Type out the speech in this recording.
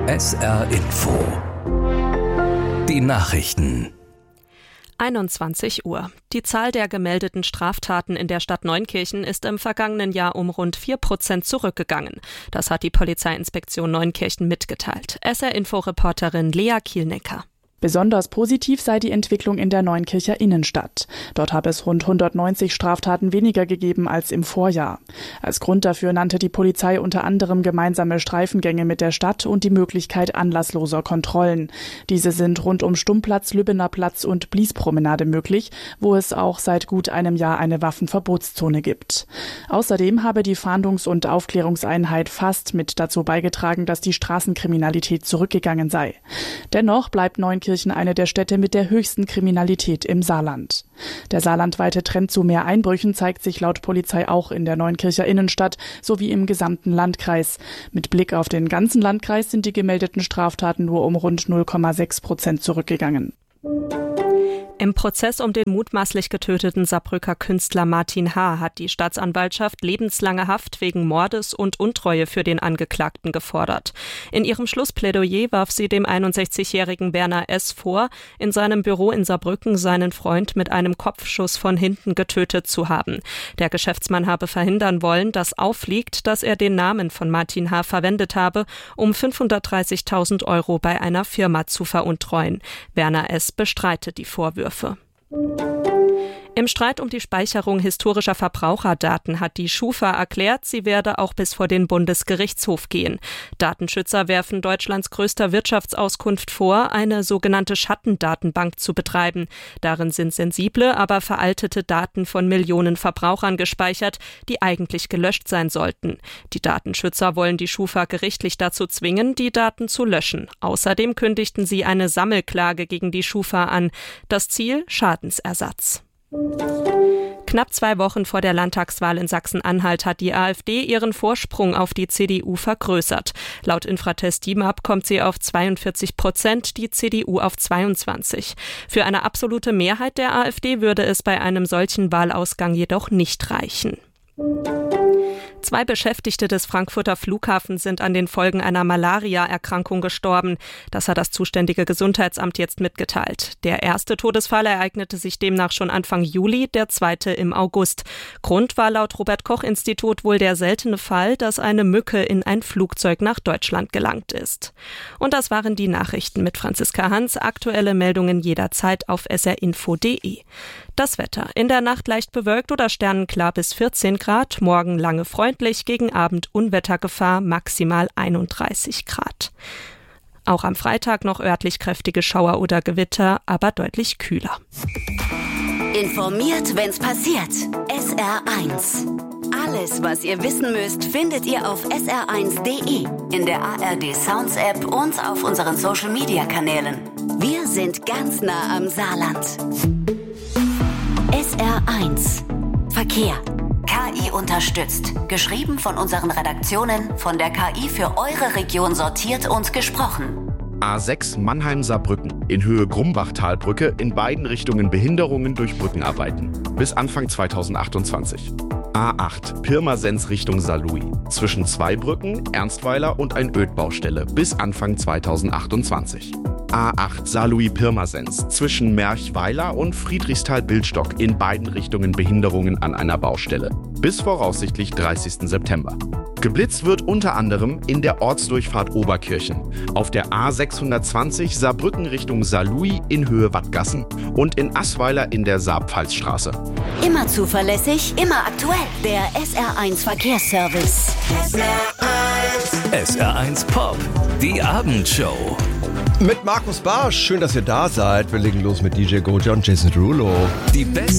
SR Info. Die Nachrichten. 21 Uhr. Die Zahl der gemeldeten Straftaten in der Stadt Neunkirchen ist im vergangenen Jahr um rund 4% zurückgegangen. Das hat die Polizeiinspektion Neunkirchen mitgeteilt. SR-Info-Reporterin Lea Kielnecker. Besonders positiv sei die Entwicklung in der Neunkircher Innenstadt. Dort habe es rund 190 Straftaten weniger gegeben als im Vorjahr. Als Grund dafür nannte die Polizei unter anderem gemeinsame Streifengänge mit der Stadt und die Möglichkeit anlassloser Kontrollen. Diese sind rund um Stummplatz, Lübbener Platz und Bliespromenade möglich, wo es auch seit gut einem Jahr eine Waffenverbotszone gibt. Außerdem habe die Fahndungs- und Aufklärungseinheit FAST mit dazu beigetragen, dass die Straßenkriminalität zurückgegangen sei. Dennoch bleibt Neunkirchen eine der Städte mit der höchsten Kriminalität im Saarland. Der saarlandweite Trend zu mehr Einbrüchen zeigt sich laut Polizei auch in der Neunkircher Innenstadt sowie im gesamten Landkreis. Mit Blick auf den ganzen Landkreis sind die gemeldeten Straftaten nur um rund 0,6% zurückgegangen. Im Prozess um den mutmaßlich getöteten Saarbrücker Künstler Martin H. hat die Staatsanwaltschaft lebenslange Haft wegen Mordes und Untreue für den Angeklagten gefordert. In ihrem Schlussplädoyer warf sie dem 61-jährigen Werner S. vor, in seinem Büro in Saarbrücken seinen Freund mit einem Kopfschuss von hinten getötet zu haben. Der Geschäftsmann habe verhindern wollen, dass auffliegt, dass er den Namen von Martin H. verwendet habe, um 530.000 € bei einer Firma zu veruntreuen. Werner S. bestreitet die Vorwürfe. Im Streit um die Speicherung historischer Verbraucherdaten hat die Schufa erklärt, sie werde auch bis vor den Bundesgerichtshof gehen. Datenschützer werfen Deutschlands größter Wirtschaftsauskunft vor, eine sogenannte Schattendatenbank zu betreiben. Darin sind sensible, aber veraltete Daten von Millionen Verbrauchern gespeichert, die eigentlich gelöscht sein sollten. Die Datenschützer wollen die Schufa gerichtlich dazu zwingen, die Daten zu löschen. Außerdem kündigten sie eine Sammelklage gegen die Schufa an. Das Ziel: Schadensersatz. Knapp 2 Wochen vor der Landtagswahl in Sachsen-Anhalt hat die AfD ihren Vorsprung auf die CDU vergrößert. Laut Infratest DIMAP kommt sie auf 42%, die CDU auf 22%. Für eine absolute Mehrheit der AfD würde es bei einem solchen Wahlausgang jedoch nicht reichen. 2 Beschäftigte des Frankfurter Flughafens sind an den Folgen einer Malaria-Erkrankung gestorben. Das hat das zuständige Gesundheitsamt jetzt mitgeteilt. Der erste Todesfall ereignete sich demnach schon Anfang Juli, der zweite im August. Grund war laut Robert-Koch-Institut wohl der seltene Fall, dass eine Mücke in ein Flugzeug nach Deutschland gelangt ist. Und das waren die Nachrichten mit Franziska Hans. Aktuelle Meldungen jederzeit auf srinfo.de. Das Wetter: in der Nacht leicht bewölkt oder sternenklar bis 14 Grad, morgen lange freundlich, gegen Abend Unwettergefahr, maximal 31 Grad. Auch am Freitag noch örtlich kräftige Schauer oder Gewitter, aber deutlich kühler. Informiert, wenn's passiert. SR1. Alles, was ihr wissen müsst, findet ihr auf sr1.de, in der ARD Sounds App und auf unseren Social-Media-Kanälen. Wir sind ganz nah am Saarland. SR1 Verkehr. KI unterstützt. Geschrieben von unseren Redaktionen, von der KI für eure Region sortiert und gesprochen. A6 Mannheim-Saarbrücken. In Höhe Grumbachtalbrücke in beiden Richtungen Behinderungen durch Brückenarbeiten. Bis Anfang 2028. A8 Pirmasens Richtung Saarlouis. Zwischen 2 Brücken, Ernstweiler und ein Ödbaustelle. Bis Anfang 2028. A8 Saarlouis-Pirmasens zwischen Merchweiler und Friedrichsthal-Bildstock in beiden Richtungen Behinderungen an einer Baustelle. Bis voraussichtlich 30. September. Geblitzt wird unter anderem in der Ortsdurchfahrt Oberkirchen, auf der A620 Saarbrücken Richtung Saarlouis in Höhe Wattgassen und in Assweiler in der Saarpfalzstraße. Immer zuverlässig, immer aktuell. Der SR1 Verkehrsservice. SR1 Pop, die Abendshow. Mit Markus Barsch. Schön, dass ihr da seid. Wir legen los mit DJ Goja und Jason Derulo. Die besten